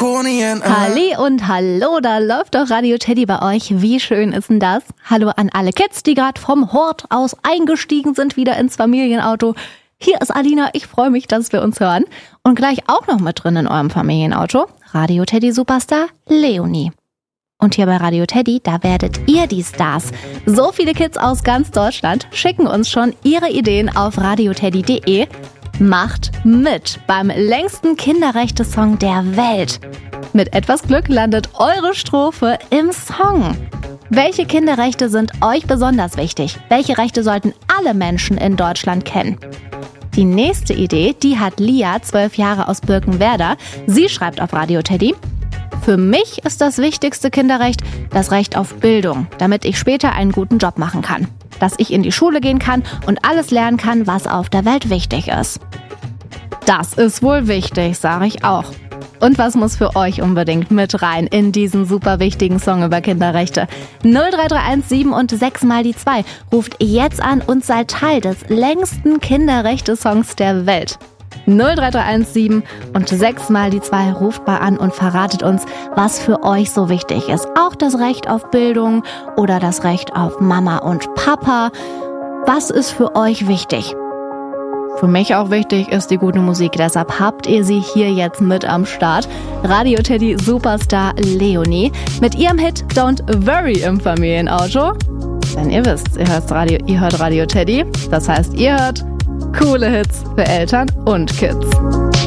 draconian. Halli und hallo, da läuft doch Radio Teddy bei euch. Wie schön ist denn das? Hallo an alle Kids, die gerade vom Hort aus eingestiegen sind, wieder ins Familienauto. Hier ist Alina, ich freue mich, dass wir uns hören. Und gleich auch noch mit drin in eurem Familienauto, Radio Teddy Superstar Leonie. Und hier bei Radio Teddy, da werdet ihr die Stars. So viele Kids aus ganz Deutschland schicken uns schon ihre Ideen auf radioteddy.de. Macht mit beim längsten Kinderrechte-Song der Welt. Mit etwas Glück landet eure Strophe im Song. Welche Kinderrechte sind euch besonders wichtig? Welche Rechte sollten alle Menschen in Deutschland kennen? Die nächste Idee, die hat Lia, 12 Jahre aus Birkenwerder. Sie schreibt auf Radio Teddy: Für mich ist das wichtigste Kinderrecht das Recht auf Bildung, damit ich später einen guten Job machen kann. Dass ich in die Schule gehen kann und alles lernen kann, was auf der Welt wichtig ist. Das ist wohl wichtig, sage ich auch. Und was muss für euch unbedingt mit rein in diesen super wichtigen Song über Kinderrechte? 03317 und 6 mal die 2. Ruft jetzt an und seid Teil des längsten Kinderrechte-Songs der Welt. 03317 und 6 mal die 2, ruft mal an und verratet uns, was für euch so wichtig ist. Auch das Recht auf Bildung oder das Recht auf Mama und Papa. Was ist für euch wichtig? Für mich auch wichtig ist die gute Musik, deshalb habt ihr sie hier jetzt mit am Start. Radio Teddy Superstar Leonie mit ihrem Hit Don't Worry im Familienauto. Denn ihr wisst, ihr hört Radio Teddy, das heißt, ihr hört coole Hits für Eltern und Kids.